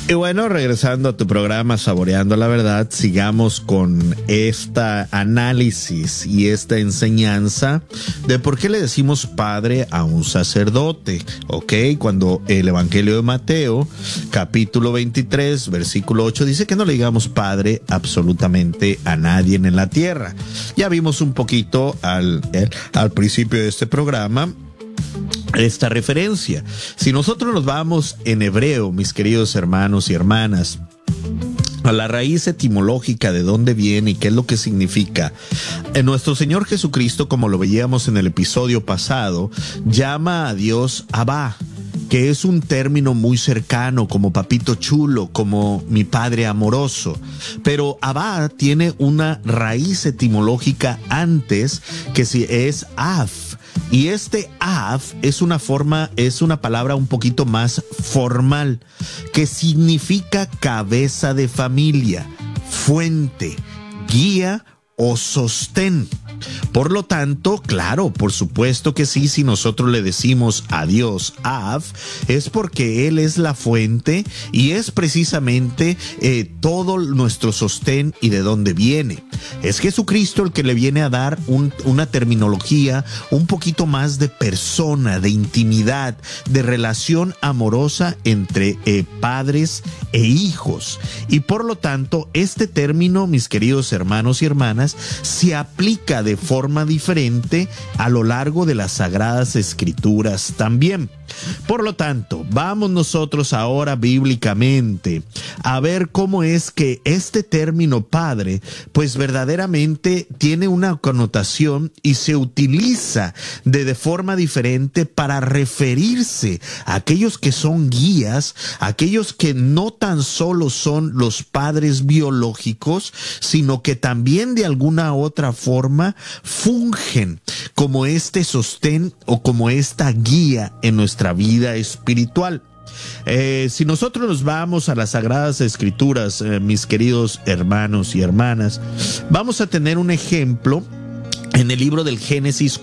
Y bueno, regresando a tu programa Saboreando la Verdad, sigamos con este análisis y esta enseñanza de por qué le decimos padre a un sacerdote, ¿ok? Cuando el Evangelio de Mateo, capítulo 23, versículo 8, dice que no le digamos padre absolutamente a nadie en la tierra. Ya vimos un poquito al principio de este programa esta referencia. Si nosotros nos vamos en hebreo, mis queridos hermanos y hermanas, a la raíz etimológica de dónde viene y qué es lo que significa, nuestro Señor Jesucristo, como lo veíamos en el episodio pasado, llama a Dios Abba, que es un término muy cercano, como papito chulo, como mi padre amoroso. Pero Abba tiene una raíz etimológica antes, que es Av. Y este Av es una palabra un poquito más formal, que significa cabeza de familia, fuente, guía o sostén. Por lo tanto, claro, por supuesto que sí, si nosotros le decimos a Dios Av, es porque Él es la fuente y es precisamente todo nuestro sostén y de dónde viene. Es Jesucristo el que le viene a dar una terminología un poquito más de persona, de intimidad, de relación amorosa entre padres e hijos. Y por lo tanto, este término, mis queridos hermanos y hermanas, se aplica de forma diferente a lo largo de las Sagradas Escrituras también. Por lo tanto, vamos nosotros ahora bíblicamente a ver cómo es que este término padre, pues verdaderamente tiene una connotación y se utiliza de forma diferente para referirse a aquellos que son guías, aquellos que no tan solo son los padres biológicos, sino que también de alguna otra forma fungen como este sostén o como esta guía en nuestra vida espiritual. Si nosotros nos vamos a las Sagradas Escrituras, mis queridos hermanos y hermanas, vamos a tener un ejemplo en el libro del Génesis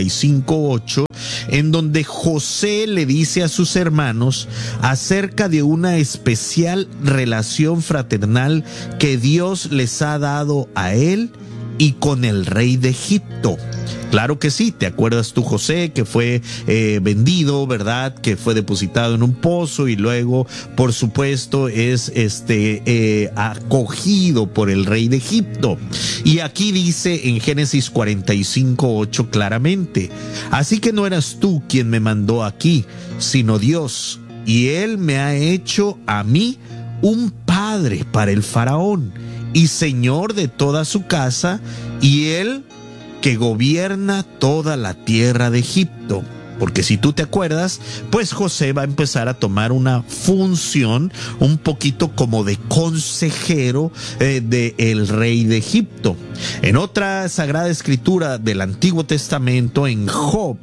45:8, en donde José le dice a sus hermanos acerca de una especial relación fraternal que Dios les ha dado a él y con el rey de Egipto. Claro que sí, ¿te acuerdas tú, José, que fue vendido, verdad? Que fue depositado en un pozo y luego, por supuesto, es acogido por el rey de Egipto. Y aquí dice en Génesis 45:8 claramente: así que no eras tú quien me mandó aquí, sino Dios, y él me ha hecho a mí un padre para el faraón y señor de toda su casa, y él que gobierna toda la tierra de Egipto. Porque si tú te acuerdas, pues José va a empezar a tomar una función un poquito como de consejero del rey de Egipto. En otra Sagrada Escritura del Antiguo Testamento, en Job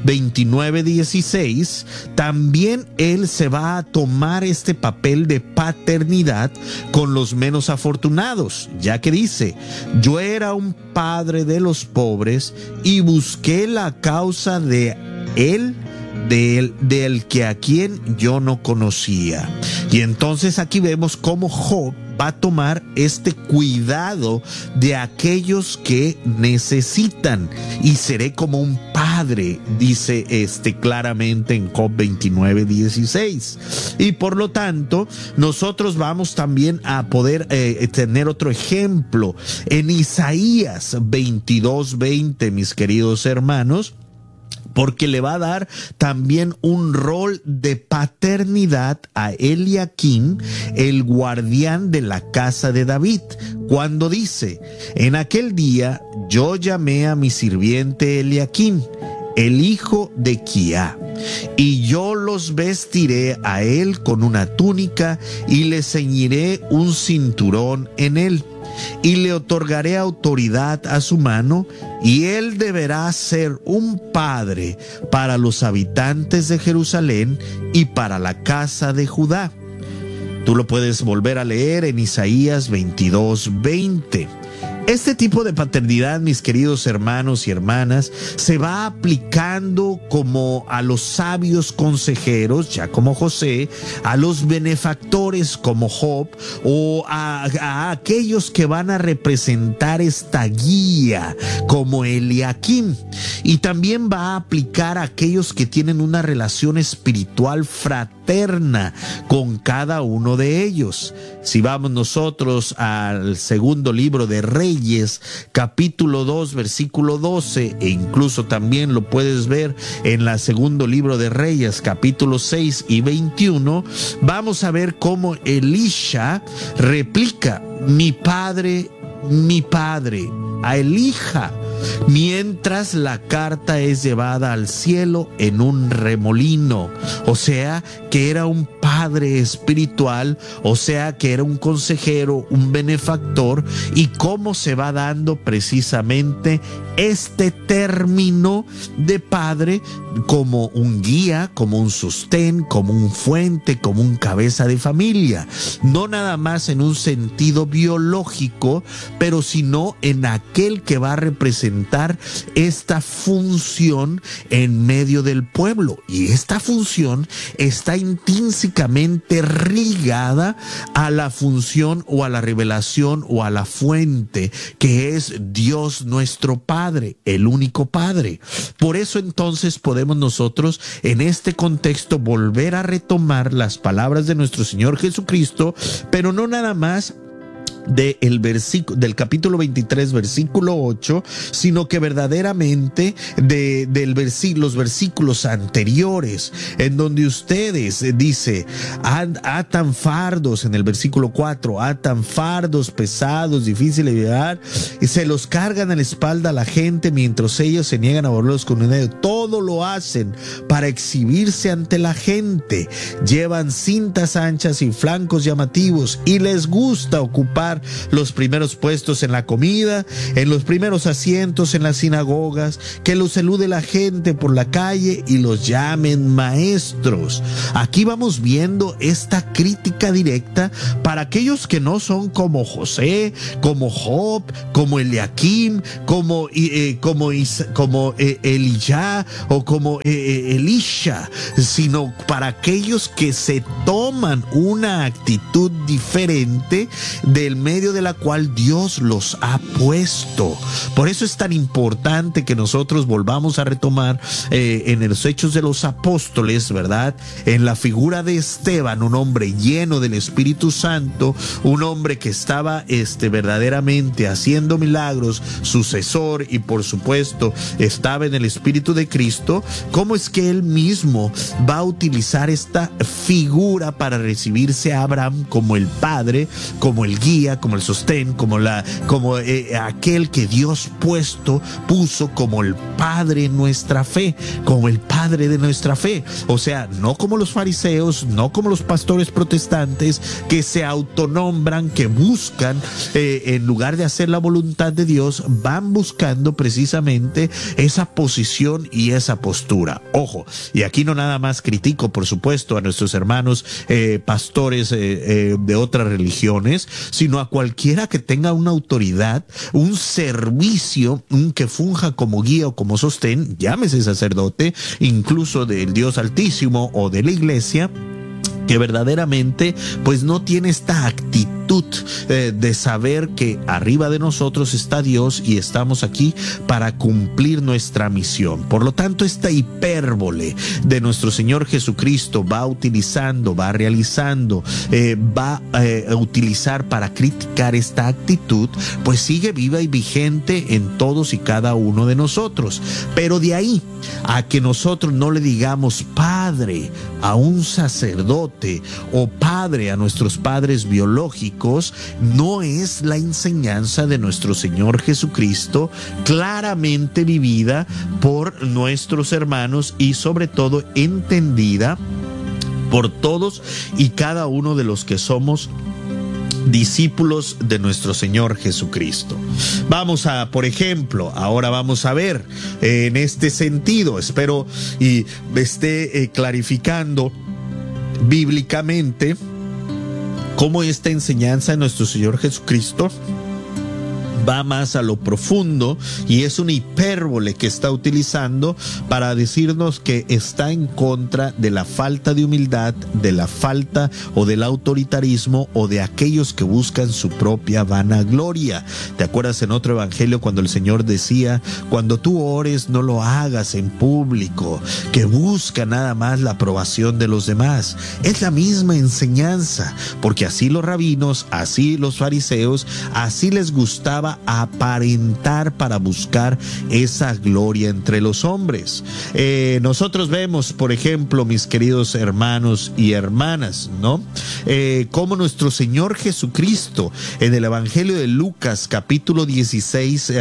29:16, también él se va a tomar este papel de paternidad con los menos afortunados, ya que dice: yo era un padre de los pobres y busqué la causa del que a quien yo no conocía. Y entonces aquí vemos cómo Job va a tomar este cuidado de aquellos que necesitan, y seré como un padre, dice claramente en Job 29:16. Y por lo tanto, nosotros vamos también a poder tener otro ejemplo en Isaías 22:20, mis queridos hermanos, porque le va a dar también un rol de paternidad a Eliaquim, el guardián de la casa de David, cuando dice: en aquel día yo llamé a mi sirviente Eliaquim, el hijo de Quía, y yo los vestiré a él con una túnica y le ceñiré un cinturón en él, y le otorgaré autoridad a su mano, y él deberá ser un padre para los habitantes de Jerusalén y para la casa de Judá. Tú lo puedes volver a leer en Isaías 22:20. Este tipo de paternidad, mis queridos hermanos y hermanas, se va aplicando como a los sabios consejeros, ya como José, a los benefactores como Job, o a aquellos que van a representar esta guía como Eliakim. Y también va a aplicar a aquellos que tienen una relación espiritual fraterna con cada uno de ellos. Si vamos nosotros al segundo libro de Reyes, capítulo 2, versículo 12, e incluso también lo puedes ver en el segundo libro de Reyes, capítulo 6 y 21, vamos a ver cómo Elisha replica: mi padre, a Elija, mientras la carta es llevada al cielo en un remolino. O sea, que era un padre espiritual, o sea, que era un consejero, un benefactor, y cómo se va dando precisamente este término de padre como un guía, como un sostén, como un fuente, como un cabeza de familia. No nada más en un sentido biológico, pero sino en aquel que va a representar esta función en medio del pueblo. Y esta función está intrínsecamente ligada a la función o a la revelación o a la fuente que es Dios nuestro Padre, el único Padre. Por eso entonces podemos nosotros en este contexto volver a retomar las palabras de nuestro Señor Jesucristo, pero no nada más del capítulo 23, versículo 8, sino que verdaderamente los versículos anteriores, en donde ustedes dice, atan fardos, en el versículo 4, atan fardos pesados, difíciles de llevar, y se los cargan a la espalda a la gente mientras ellos se niegan a volverlos con un dedo. Todo lo hacen para exhibirse ante la gente. Llevan cintas anchas y flancos llamativos y les gusta ocupar los primeros puestos en la comida, en los primeros asientos en las sinagogas, que los salude la gente por la calle y los llamen maestros. Aquí vamos viendo esta crítica directa para aquellos que no son como José, como Job, como Eliakim, como Elijah o como Elisha, sino para aquellos que se toman una actitud diferente del medio de la cual Dios los ha puesto. Por eso es tan importante que nosotros volvamos a retomar en los Hechos de los Apóstoles, ¿verdad? En la figura de Esteban, un hombre lleno del Espíritu Santo, un hombre que estaba verdaderamente haciendo milagros, sucesor, y por supuesto estaba en el Espíritu de Cristo. ¿Cómo es que él mismo va a utilizar esta figura para recibirse a Abraham como el padre, como el guía, como el sostén, como aquel que Dios puso como el padre en nuestra fe, como el padre de nuestra fe? O sea, no como los fariseos, no como los pastores protestantes que se autonombran, que buscan, en lugar de hacer la voluntad de Dios, van buscando precisamente esa posición y esa postura. Ojo, y aquí no nada más critico, por supuesto, a nuestros hermanos pastores de otras religiones, sino a cualquiera que tenga una autoridad, un servicio, que funja como guía o como sostén, llámese sacerdote, incluso del Dios Altísimo o de la iglesia, que verdaderamente pues no tiene esta actitud de saber que arriba de nosotros está Dios y estamos aquí para cumplir nuestra misión. Por lo tanto, esta hipérbole de nuestro Señor Jesucristo va realizando, va a utilizar para criticar esta actitud, pues sigue viva y vigente en todos y cada uno de nosotros. Pero de ahí a que nosotros no le digamos padre a un sacerdote o padre a nuestros padres biológicos, no es la enseñanza de nuestro Señor Jesucristo, claramente vivida por nuestros hermanos y sobre todo entendida por todos y cada uno de los que somos discípulos de nuestro Señor Jesucristo. Vamos a, por ejemplo, ahora vamos a ver en este sentido, espero y esté clarificando bíblicamente cómo esta enseñanza de nuestro Señor Jesucristo va más a lo profundo y es una hipérbole que está utilizando para decirnos que está en contra de la falta de humildad, de la falta o del autoritarismo o de aquellos que buscan su propia vanagloria. ¿Te acuerdas en otro evangelio cuando el Señor decía, cuando tú ores no lo hagas en público, que busca nada más la aprobación de los demás? Es la misma enseñanza, porque así los rabinos, así los fariseos, así les gustaba aparentar para buscar esa gloria entre los hombres. Nosotros vemos, por ejemplo, mis queridos hermanos y hermanas, ¿no? Como nuestro Señor Jesucristo en el Evangelio de Lucas capítulo 16,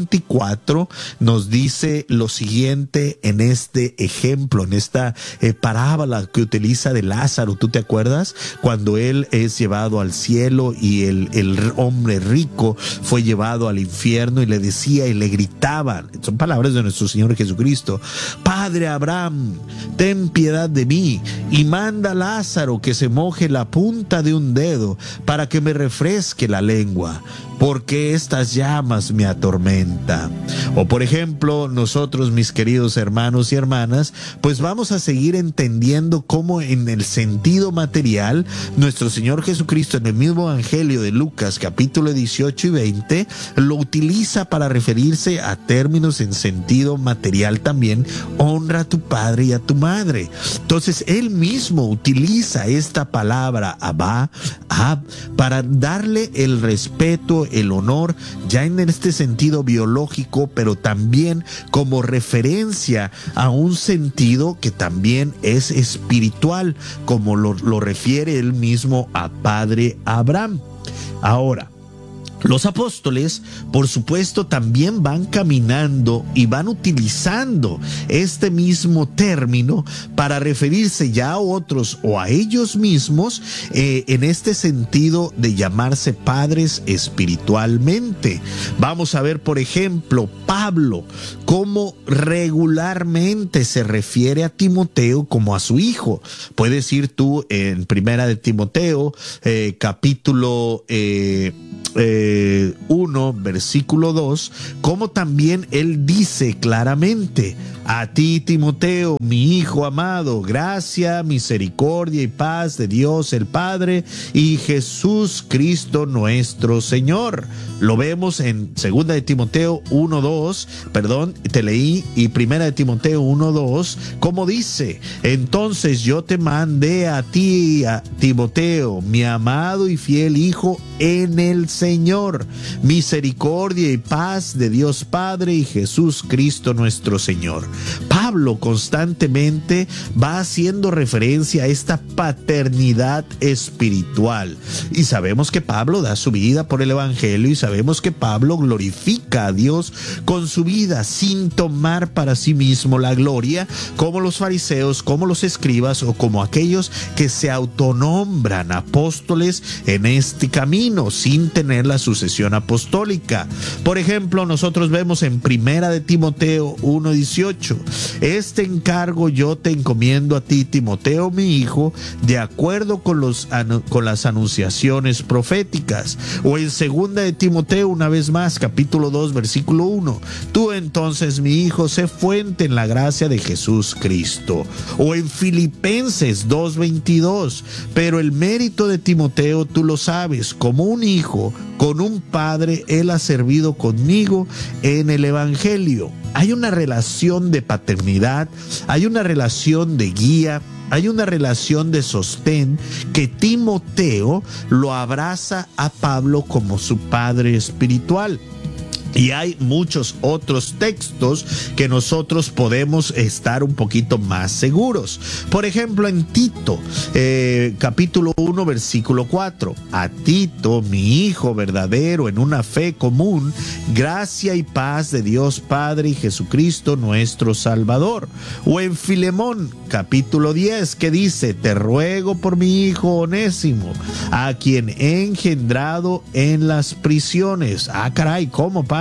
24 nos dice lo siguiente en este ejemplo, en esta parábola que utiliza de Lázaro. ¿Tú te acuerdas? Cuando él es llevado al cielo y el hombre rico fue llevado al infierno y le decía y le gritaban, son palabras de nuestro Señor Jesucristo: Padre Abraham, ten piedad de mí y manda a Lázaro que se moje la punta de un dedo para que me refresque la lengua, porque estas llamas me atormentan. O por ejemplo, nosotros, mis queridos hermanos y hermanas, pues vamos a seguir entendiendo cómo en el sentido material nuestro Señor Jesucristo en el mismo Evangelio de Lucas capítulo 18 y 20 lo utiliza para referirse a términos en sentido material también: honra a tu padre y a tu madre. Entonces él mismo utiliza esta palabra Abba, Ab, para darle el respeto, el honor, ya en este sentido biológico, pero también como referencia a un sentido que también es espiritual, como lo refiere él mismo a Padre Abraham. Ahora, los apóstoles, por supuesto, también van caminando y van utilizando este mismo término para referirse ya a otros o a ellos mismos en este sentido de llamarse padres espiritualmente. Vamos a ver, por ejemplo, Pablo, cómo regularmente se refiere a Timoteo como a su hijo. Puedes ir tú en Primera de Timoteo, capítulo 1, versículo 2, como también él dice claramente: a ti, Timoteo, mi hijo amado, gracia, misericordia y paz de Dios el Padre y Jesús Cristo nuestro Señor. Lo vemos en 2 de Timoteo 1:2, perdón, te leí, y 1 de Timoteo 1:2, como dice: entonces yo te mandé a ti, a Timoteo, mi amado y fiel hijo en el Señor, misericordia y paz de Dios Padre y Jesús Cristo nuestro Señor. Pablo constantemente va haciendo referencia a esta paternidad espiritual, y sabemos que Pablo da su vida por el Evangelio, y sabemos que Pablo glorifica a Dios con su vida sin tomar para sí mismo la gloria, como los fariseos, como los escribas o como aquellos que se autonombran apóstoles en este camino sin tener la sucesión apostólica. Por ejemplo, nosotros vemos en 1 de Timoteo 1:18: este encargo yo te encomiendo a ti, Timoteo, mi hijo, de acuerdo con las anunciaciones proféticas. O en 2 de Timoteo, una vez más, capítulo 2, versículo 1: tú entonces, mi hijo, sé fuente en la gracia de Jesús Cristo. O en Filipenses 2:22: pero el mérito de Timoteo tú lo sabes, como un hijo con un padre él ha servido conmigo en el Evangelio. Hay una relación de paternidad, hay una relación de guía, hay una relación de sostén que Timoteo lo abraza a Pablo como su padre espiritual. Y hay muchos otros textos que nosotros podemos estar un poquito más seguros. Por ejemplo, en Tito, capítulo 1, versículo 4. A Tito, mi hijo verdadero en una fe común, gracia y paz de Dios Padre y Jesucristo nuestro Salvador. O en Filemón, capítulo 10, que dice: te ruego por mi hijo Onésimo, a quien he engendrado en las prisiones. Ah, caray, ¿cómo, padre?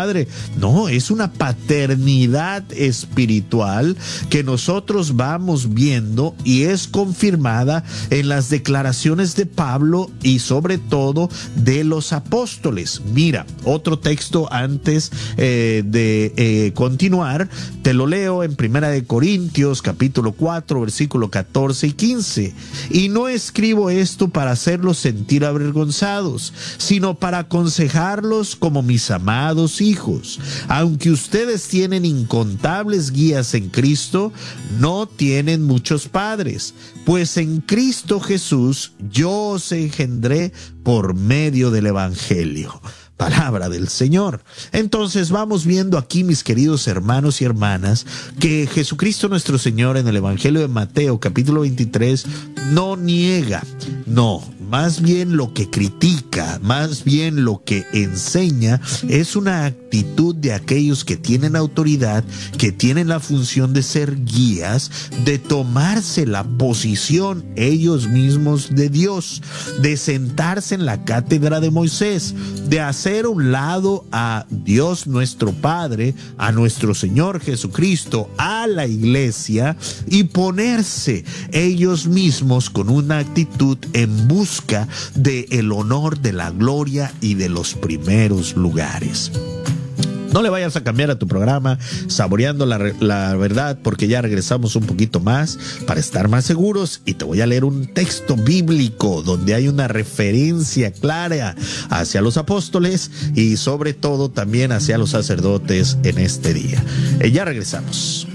padre. No, es una paternidad espiritual que nosotros vamos viendo y es confirmada en las declaraciones de Pablo y sobre todo de los apóstoles. Mira, otro texto antes de continuar, te lo leo en 1 Corintios capítulo 4 versículo 14 y 15. Y no escribo esto para hacerlos sentir avergonzados, sino para aconsejarlos como mis amados hijos. Aunque ustedes tienen incontables guías en Cristo, no tienen muchos padres, pues en Cristo Jesús yo os engendré por medio del Evangelio. Palabra del Señor. Entonces vamos viendo aquí, mis queridos hermanos y hermanas, que Jesucristo nuestro Señor en el Evangelio de Mateo capítulo 23 no niega, no, más bien lo que critica, más bien lo que enseña es una actitud de aquellos que tienen autoridad, que tienen la función de ser guías, de tomarse la posición ellos mismos de Dios, de sentarse en la cátedra de Moisés, de hacer a un lado a Dios nuestro Padre, a nuestro Señor Jesucristo, a la iglesia y ponerse ellos mismos con una actitud en busca de el honor, de la gloria y de los primeros lugares. No le vayas a cambiar a tu programa Saboreando la Verdad, porque ya regresamos un poquito más para estar más seguros y te voy a leer un texto bíblico donde hay una referencia clara hacia los apóstoles y sobre todo también hacia los sacerdotes en este día. Ya regresamos.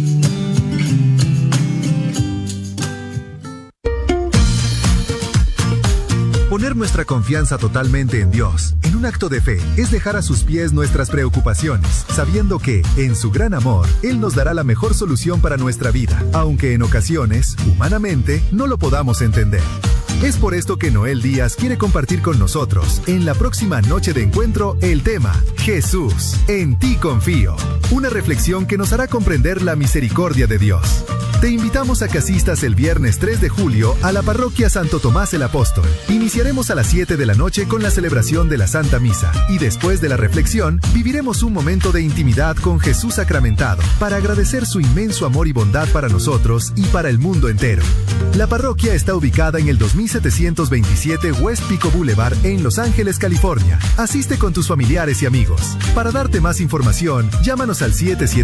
Poner nuestra confianza totalmente en Dios, en un acto de fe, es dejar a sus pies nuestras preocupaciones, sabiendo que, en su gran amor, Él nos dará la mejor solución para nuestra vida, aunque en ocasiones, humanamente, no lo podamos entender. Es por esto que Noel Díaz quiere compartir con nosotros, en la próxima noche de encuentro, el tema Jesús, en ti confío. Una reflexión que nos hará comprender la misericordia de Dios. Te invitamos a que asistas el viernes 3 de julio a la parroquia Santo Tomás el Apóstol. Iniciaremos a las 7 de la noche con la celebración de la Santa Misa y después de la reflexión viviremos un momento de intimidad con Jesús sacramentado para agradecer su inmenso amor y bondad para nosotros y para el mundo entero. La parroquia está ubicada en el 2727 West Pico Boulevard en Los Ángeles, California. Asiste con tus familiares y amigos. Para darte más información, llámanos al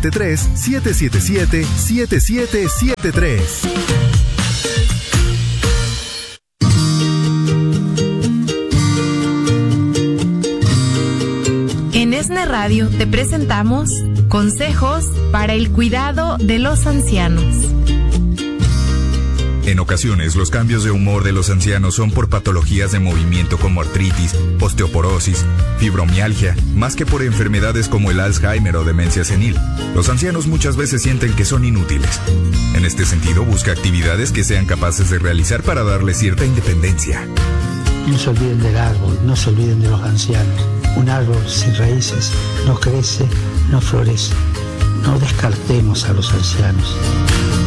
773-777-7773. En ESNE Radio te presentamos consejos para el cuidado de los ancianos. En ocasiones, los cambios de humor de los ancianos son por patologías de movimiento como artritis, osteoporosis, fibromialgia, más que por enfermedades como el Alzheimer o demencia senil. Los ancianos muchas veces sienten que son inútiles. En este sentido, busca actividades que sean capaces de realizar para darles cierta independencia. No se olviden del árbol, no se olviden de los ancianos. Un árbol sin raíces no crece, no florece. No descartemos a los ancianos.